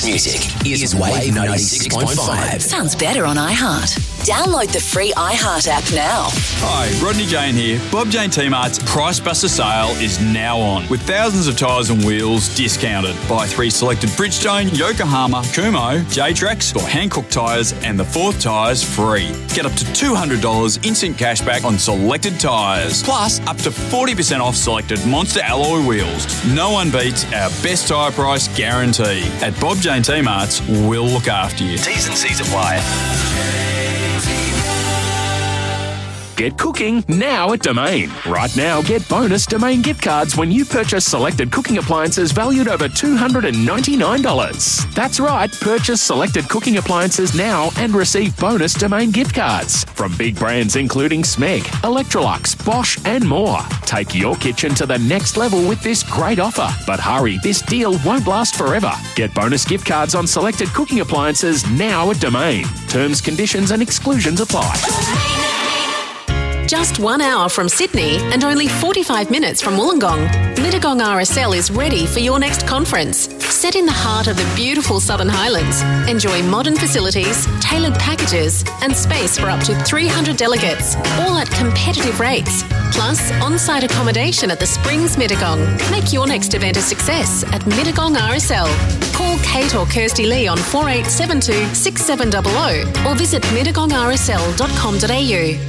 music is Wave 96.5. Sounds better on iHeart. Download the free iHeart app now. Hi, Rodney Jane here. Bob Jane T-Mart's Price Buster sale is now on, with thousands of tyres and wheels discounted. Buy 3 selected Bridgestone, Yokohama, Kumho, J-Trax or Hankook tyres and the 4th tyres free. Get up to $200 instant cashback on selected tyres, plus up to 40% off selected Monster alloy wheels. No one beats our best tyre price guarantee. At Bob Jane T-Mart's, we'll look after you. T's and C's apply. Get cooking now at Domain. Right now, get bonus Domain gift cards when you purchase selected cooking appliances valued over $299. That's right, purchase selected cooking appliances now and receive bonus Domain gift cards from big brands including Smeg, Electrolux, Bosch and more. Take your kitchen to the next level with this great offer. But hurry, this deal won't last forever. Get bonus gift cards on selected cooking appliances now at Domain. Terms, conditions and exclusions apply. Just 1 hour from Sydney and only 45 minutes from Wollongong, Mittagong RSL is ready for your next conference. Set in the heart of the beautiful Southern Highlands, enjoy modern facilities, tailored packages and space for up to 300 delegates, all at competitive rates. Plus, on-site accommodation at the Springs Mittagong. Make your next event a success at Mittagong RSL. Call Kate or Kirsty Lee on 4872 6700 or visit mittagongrsl.com.au.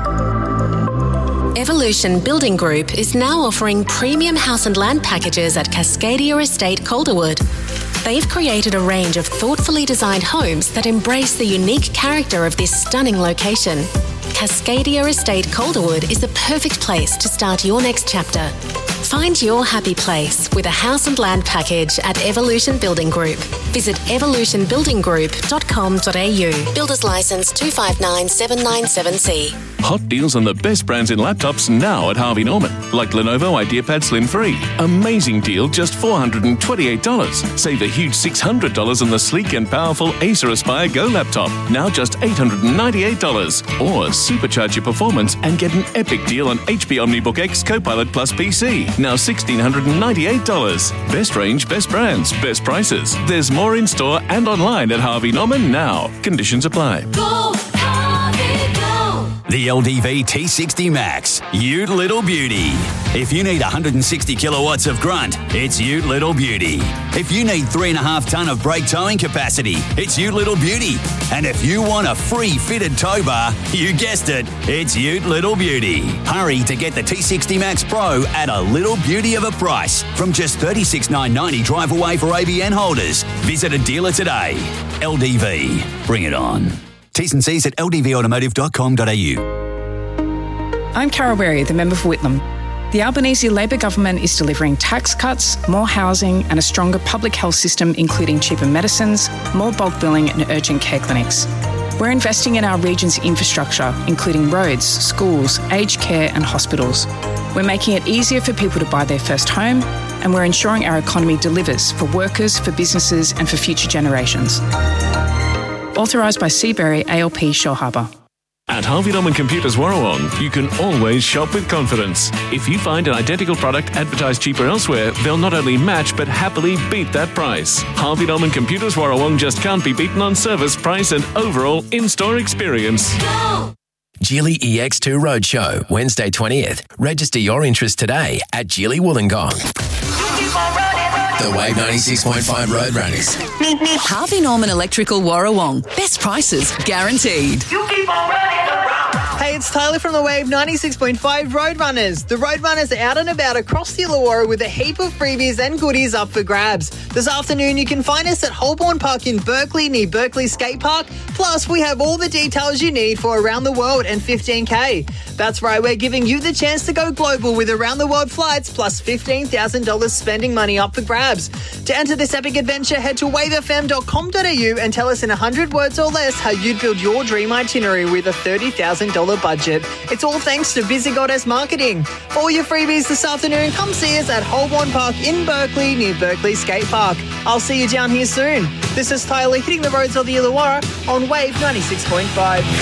Evolution Building Group is now offering premium house and land packages at Cascadia Estate, Calderwood. They've created a range of thoughtfully designed homes that embrace the unique character of this stunning location. Cascadia Estate, Calderwood is the perfect place to start your next chapter. Find your happy place with a house and land package at Evolution Building Group. Visit evolutionbuildinggroup.com.au. Builders Licence 259797C. Hot deals on the best brands in laptops now at Harvey Norman, like Lenovo IdeaPad Slim 3. Amazing deal, just $428. Save a huge $600 on the sleek and powerful Acer Aspire Go laptop, now just $898. Or supercharge your performance and get an epic deal on HP OmniBook X Copilot Plus PC, now $1,698. Best range, best brands, best prices. There's more in store and online at Harvey Norman now. Conditions apply. Go, Harvey, go! The LDV T60 Max, Ute Little Beauty. If you need 160 kilowatts of grunt, it's Ute Little Beauty. If you need 3.5 tonne of brake towing capacity, it's Ute Little Beauty. And if you want a free fitted tow bar, you guessed it, it's Ute Little Beauty. Hurry to get the T60 Max Pro at a little beauty of a price from just $36,990 drive away for ABN holders. Visit a dealer today. LDV, bring it on. T's and C's at ldvautomotive.com.au. I'm Carol Berry, the member for Whitlam. The Albanese Labor government is delivering tax cuts, more housing and a stronger public health system, including cheaper medicines, more bulk billing and urgent care clinics. We're investing in our region's infrastructure, including roads, schools, aged care and hospitals. We're making it easier for people to buy their first home, and we're ensuring our economy delivers for workers, for businesses and for future generations. Authorised by Seabury ALP Shore Harbour. At Harvey Norman Computers Warrawong, you can always shop with confidence. If you find an identical product advertised cheaper elsewhere, they'll not only match but happily beat that price. Harvey Norman Computers Warrawong just can't be beaten on service, price and overall in-store experience. Go! Geely EX2 Roadshow, Wednesday 20th. Register your interest today at Geely Wollongong. The Wave 96.5 Roadrunners. Harvey Norman Electrical Warrawong. Best prices guaranteed. Hey, it's Tyler from the Wave 96.5 Roadrunners. The Roadrunners are out and about across the Illawarra with a heap of freebies and goodies up for grabs. This afternoon, you can find us at Holborn Park in Berkeley, near Berkeley Skate Park. Plus, we have all the details you need for Around the World and 15K. That's right, we're giving you the chance to go global with Around the World flights plus $15,000 spending money up for grabs. To enter this epic adventure, head to wavefm.com.au and tell us in 100 words or less how you'd build your dream itinerary with a $30,000 budget. It's all thanks to Busy Goddess Marketing. For all your freebies this afternoon, come see us at Holborn Park in Berkeley, near Berkeley Skate Park. I'll see you down here soon. This is Tyler hitting the roads of the Illawarra on Wave 96.5.